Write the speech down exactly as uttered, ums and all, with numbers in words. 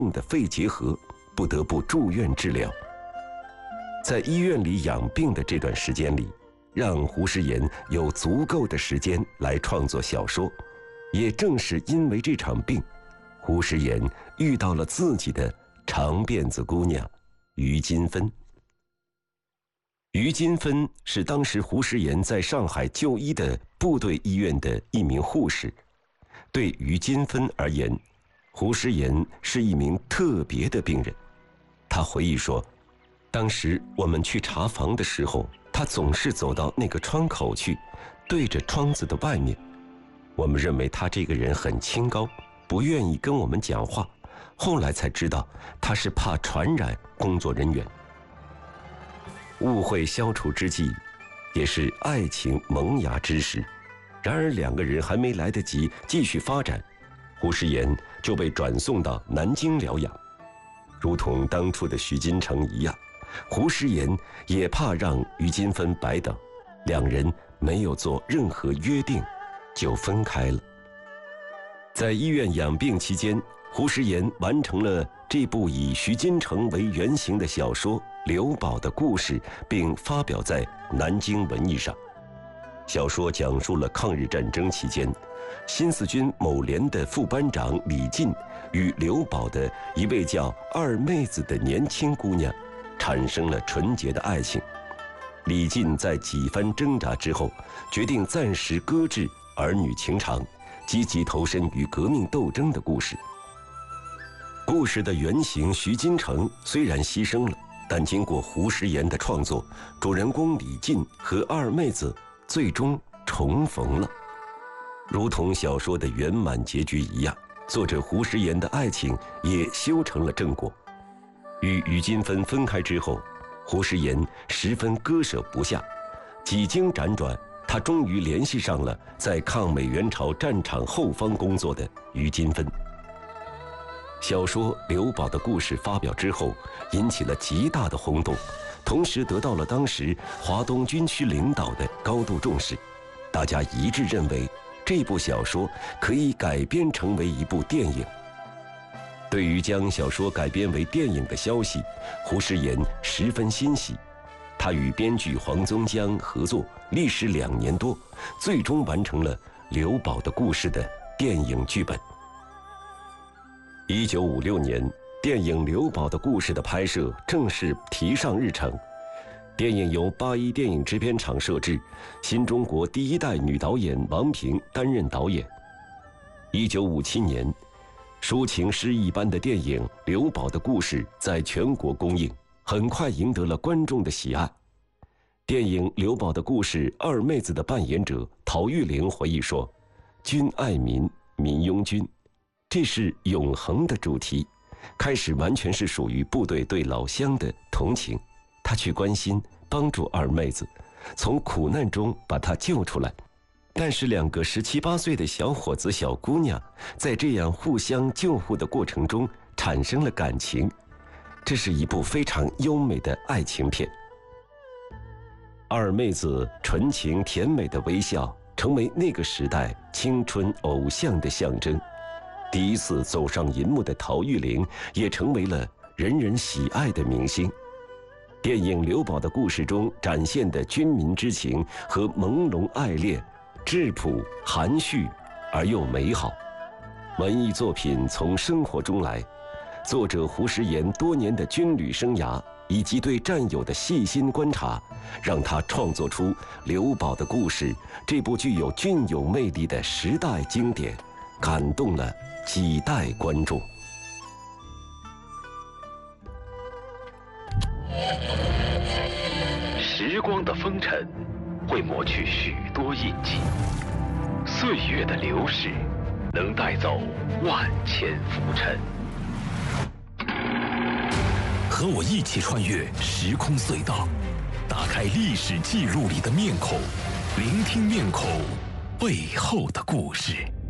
的肺结核，不得不住院治疗。在医院里养病的这段时间里，让胡适言有足够的时间来创作小说。也正是因为这场病，胡适言遇到了自己的长辫子姑娘于金芬。于金芬是当时胡适言在上海就医的部队医院的一名护士。对于金芬而言，胡适言是一名特别的病人。他回忆说，当时我们去查房的时候，他总是走到那个窗口去，对着窗子的外面。我们认为他这个人很清高，不愿意跟我们讲话，后来才知道他是怕传染工作人员。误会消除之际，也是爱情萌芽之时。然而两个人还没来得及继续发展，胡适言就被转送到南京疗养。如同当初的徐金城一样，胡适言也怕让于金芬白等，两人没有做任何约定，就分开了。在医院养病期间，胡适言完成了这部以徐金城为原型的小说《刘保的故事》，并发表在南京文艺上。小说讲述了抗日战争期间，新四军某连的副班长李进与刘保的一位叫二妹子的年轻姑娘产生了纯洁的爱情。李进在几番挣扎之后，决定暂时搁置儿女情长，积极投身于革命斗争的故事。故事的原型徐金城虽然牺牲了，但经过胡适言的创作，主人公李进和二妹子最终重逢了。如同小说的圆满结局一样，作者胡适言的爱情也修成了正果。与于金芬分开之后，胡适言十分割舍不下，几经辗转，他终于联系上了在抗美援朝战场后方工作的于金芬。小说《刘保的故事》发表之后，引起了极大的轰动，同时得到了当时华东军区领导的高度重视。大家一致认为，这部小说可以改编成为一部电影。对于将小说改编为电影的消息，胡适言十分欣喜。他与编剧黄宗江合作，历时两年多，最终完成了《刘保的故事》的电影剧本。一九五六年，电影《刘保的故事》的拍摄正式提上日程。电影由八一电影制片厂摄制，新中国第一代女导演王平担任导演。一九五七年，抒情诗意般的电影《刘保的故事》在全国公映，很快赢得了观众的喜爱。电影《刘保的故事》二妹子的扮演者陶玉玲回忆说：“君爱民，民拥君，这是永恒的主题。开始完全是属于部队对老乡的同情，他去关心帮助二妹子，从苦难中把她救出来。但是两个十七八岁的小伙子小姑娘在这样互相救护的过程中产生了感情，这是一部非常优美的爱情片。二妹子纯情甜美的微笑成为那个时代青春偶像的象征。第一次走上银幕的陶玉玲也成为了人人喜爱的明星。电影《刘保的故事》中展现的军民之情和朦胧爱恋，质朴含蓄而又美好。文艺作品从生活中来，作者胡适言多年的军旅生涯以及对战友的细心观察，让他创作出《刘保的故事》这部具有隽永魅力的时代经典，感动了几代观众。 时光的风尘会抹去许多印记，岁月的流逝能带走万千浮尘。和我一起穿越时空隧道，打开历史记录里的面孔，聆听面孔背后的故事。